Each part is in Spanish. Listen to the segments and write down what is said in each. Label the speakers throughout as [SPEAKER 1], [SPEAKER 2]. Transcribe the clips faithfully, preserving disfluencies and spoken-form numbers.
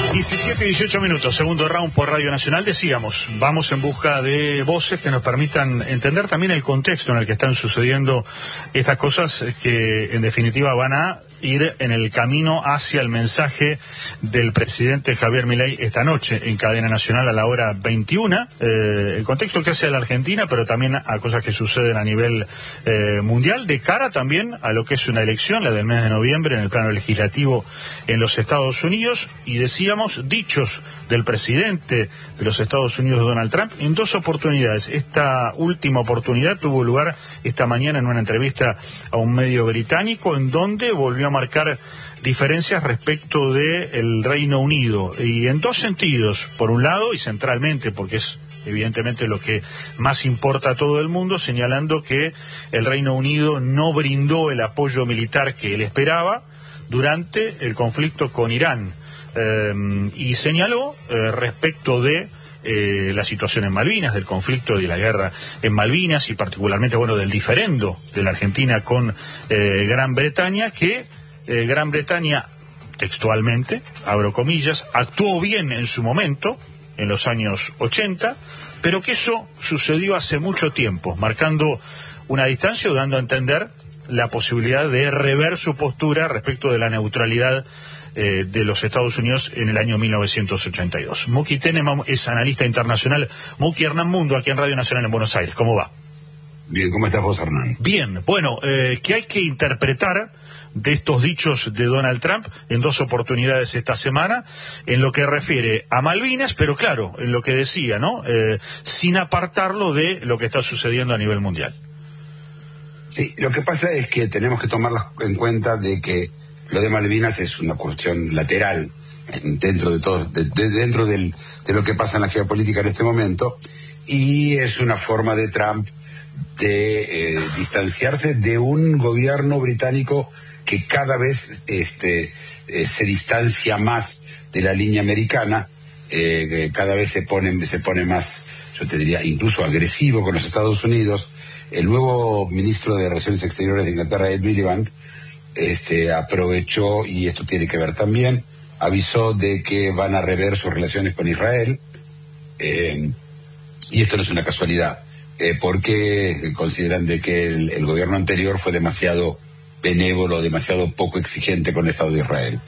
[SPEAKER 1] diecisiete y dieciocho minutos, segundo round por Radio Nacional. Decíamos, vamos en busca de voces que nos permitan entender también el contexto en el que están sucediendo estas cosas que en definitiva van a ir en el camino hacia el mensaje del presidente Javier Milei esta noche en cadena nacional a la hora veintiuna. Eh, el contexto que hace a la Argentina, pero también a cosas que suceden a nivel eh, mundial, de cara también a lo que es una elección, la del mes de noviembre, en el plano legislativo en los Estados Unidos. Y decíamos, dichos del presidente de los Estados Unidos, Donald Trump, en dos oportunidades. Esta última oportunidad tuvo lugar esta mañana en una entrevista a un medio británico, en donde volvió a marcar diferencias respecto del Reino Unido, y en dos sentidos. Por un lado, y centralmente, porque es evidentemente lo que más importa a todo el mundo, señalando que el Reino Unido no brindó el apoyo militar que él esperaba durante el conflicto con Irán, eh, y señaló eh, respecto de Eh, la situación en Malvinas, del conflicto y de la guerra en Malvinas, y particularmente, bueno, del diferendo de la Argentina con eh, Gran Bretaña, que eh, Gran Bretaña, textualmente, abro comillas, actuó bien en su momento, en los años ochenta, pero que eso sucedió hace mucho tiempo, marcando una distancia o dando a entender la posibilidad de rever su postura respecto de la neutralidad Eh, de los Estados Unidos en el año mil novecientos ochenta y dos. Muki Tenema es analista internacional. Muki, Hernán Mundo, aquí en Radio Nacional en Buenos Aires. ¿Cómo va?
[SPEAKER 2] Bien, ¿cómo estás vos, Hernán?
[SPEAKER 1] Bien, bueno, eh, ¿qué hay que interpretar de estos dichos de Donald Trump en dos oportunidades esta semana, en lo que refiere a Malvinas, pero claro, en lo que decía, ¿no? Eh, sin apartarlo de lo que está sucediendo a nivel mundial?
[SPEAKER 2] Sí, lo que pasa es que tenemos que tomar en cuenta de que lo de Malvinas es una cuestión lateral dentro de todo, de, de, dentro del, de lo que pasa en la geopolítica en este momento, y es una forma de Trump de eh, distanciarse de un gobierno británico que cada vez este, eh, se distancia más de la línea americana, eh, que cada vez se pone, se pone más, yo te diría, incluso agresivo con los Estados Unidos. El nuevo ministro de Relaciones Exteriores de Inglaterra, Ed Miliband, Este, aprovechó, y esto tiene que ver también, avisó de que van a rever sus relaciones con Israel, eh, y esto no es una casualidad, eh, porque consideran de que el, el gobierno anterior fue demasiado benévolo, demasiado poco exigente con el Estado de Israel.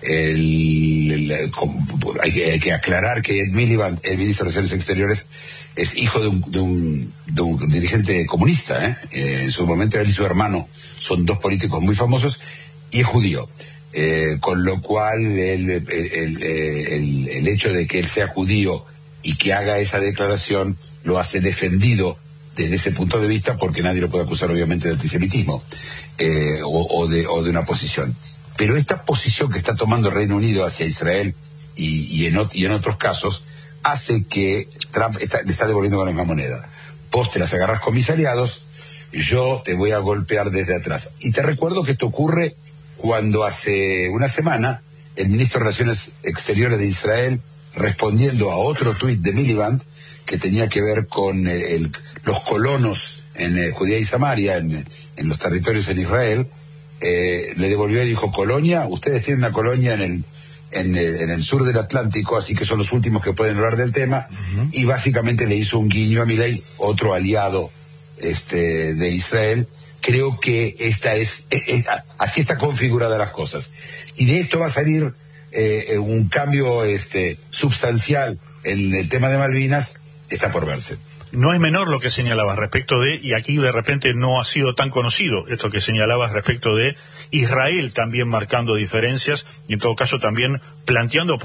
[SPEAKER 2] El, el, el, hay, que, hay que aclarar que Ed Miliband, el ministro de Relaciones Exteriores, es hijo de un, de un, de un dirigente comunista, ¿eh? Eh, en su momento él y su hermano son dos políticos muy famosos, y es judío, eh, con lo cual el, el, el, el, el hecho de que él sea judío y que haga esa declaración lo hace defendido desde ese punto de vista, porque nadie lo puede acusar obviamente de antisemitismo eh, o, o, de, o de una posición. Pero esta posición que está tomando el Reino Unido hacia Israel y, y, en, y en otros casos hace que Trump está, le está devolviendo con la misma moneda. Vos te las agarras con mis aliados, yo te voy a golpear desde atrás. Y te recuerdo que esto ocurre cuando hace una semana el ministro de Relaciones Exteriores de Israel, respondiendo a otro tuit de Miliband que tenía que ver con el, el, los colonos en eh, Judea y Samaria, en, en los territorios en Israel, eh, le devolvió y dijo: colonia, ustedes tienen una colonia en el, en el, en el sur del Atlántico, así que son los últimos que pueden hablar del tema. Uh-huh. Y básicamente le hizo un guiño a Milei, otro aliado este de Israel. Creo que esta es, es, es así está configurada las cosas, y de esto va a salir eh, un cambio este sustancial en el tema de Malvinas. Está por verse.
[SPEAKER 1] No es menor lo que señalabas respecto de, y aquí de repente no ha sido tan conocido esto que señalabas respecto de Israel también marcando diferencias, y en todo caso también planteando